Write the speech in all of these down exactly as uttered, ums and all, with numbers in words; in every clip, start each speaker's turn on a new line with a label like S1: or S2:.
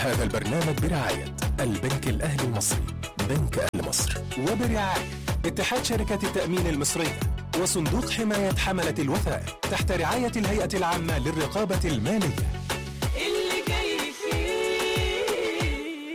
S1: هذا البرنامج برعاية البنك الأهلي المصري، بنك أهل مصر، وبرعاية اتحاد شركات التأمين المصرية وصندوق حماية حملة الوثائق تحت رعاية الهيئة العامة للرقابة المالية.
S2: اللي جاي فيه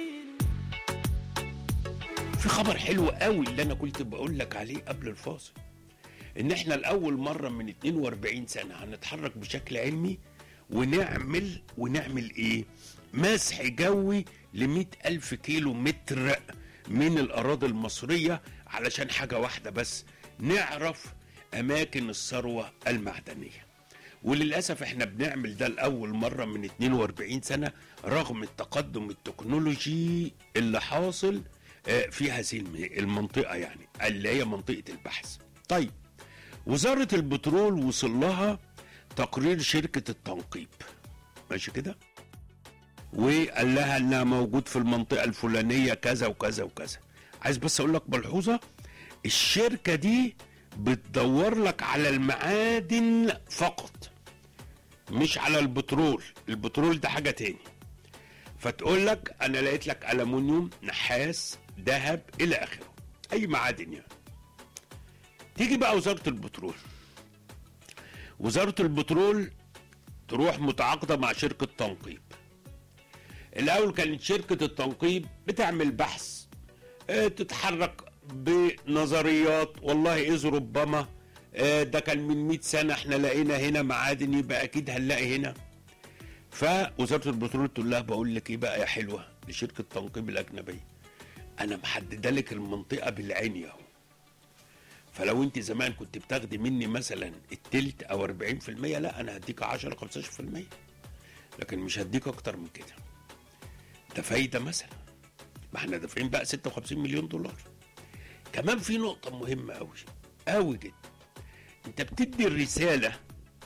S3: في خبر حلو قوي اللي انا كنت بقول لك عليه قبل الفاصل، ان احنا لاول مره من اتنين واربعين سنه هنتحرك بشكل علمي ونعمل ونعمل ايه مسح جوي ل مئة الف كيلو متر من الاراضي المصريه، علشان حاجه واحده بس، نعرف اماكن الثروه المعدنيه. وللاسف احنا بنعمل ده لاول مره من اتنين واربعين سنه رغم التقدم التكنولوجي اللي حاصل في هذه المنطقه، يعني اللي هي منطقه البحث. طيب، وزاره البترول وصل لها تقرير شركه التنقيب، ماشي كده، وقال لها انها موجود في المنطقه الفلانيه كذا وكذا وكذا. عايز بس اقول لك ملحوظه، الشركه دي بتدور لك على المعادن فقط، مش على البترول. البترول ده حاجه تاني. فتقول لك انا لقيت لك ألمونيوم، نحاس، ذهب، الى اخره، اي معادن يعني. تيجي بقى وزاره البترول، وزاره البترول تروح متعاقده مع شركه تنقيب. الاول كانت شركه التنقيب بتعمل بحث، اه تتحرك بنظريات، والله اذ ربما اه ده كان من مئة سنه احنا لقينا هنا معادن، يبقى اكيد هنلاقي هنا. فوزاره البترول تقول لها بقول لك ايه بقى يا حلوه لشركه التنقيب الاجنبيه، انا محدده لك المنطقه بالعين اهو. فلو انت زمان كنت بتاخدي مني مثلا التلت او اربعين في المية، لا انا هديك عشرة خمستاشر في المية، لكن مش هديك اكتر من كده. ده فايده مثلا، ما احنا دافعين بقى ستة وخمسين مليون دولار. كمان في نقطه مهمه قوي قوي جدا، انت بتدي الرساله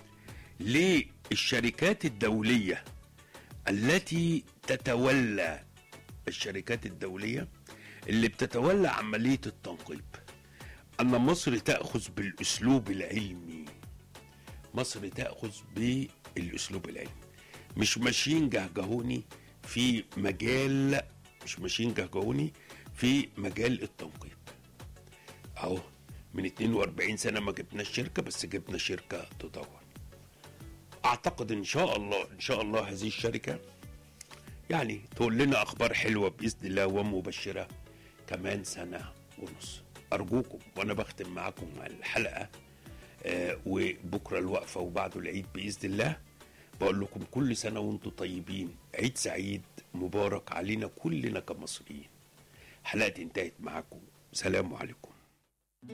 S3: للشركات الدوليه التي تتولى الشركات الدوليه اللي بتتولى عمليه التنقيب أن مصر تأخذ بالأسلوب العلمي. مصر تأخذ بالأسلوب العلمي، مش ماشيين جهجهوني في مجال مش ماشيين جهجهوني في مجال التنقيب. أهو من اتنين واربعين سنة ما جبناش شركة، بس جبنا شركة تدور. أعتقد إن شاء الله إن شاء الله هذه الشركة يعني تقول لنا أخبار حلوة بإذن الله ومبشرة كمان سنة ونص. أرجوكم وأنا بختم معاكم الحلقة آه وبكرة الوقفة وبعده العيد بإذن الله، بقول لكم كل سنة وانتم طيبين، عيد سعيد مبارك علينا كلنا كمصريين. حلقتي انتهت معاكم، سلام عليكم.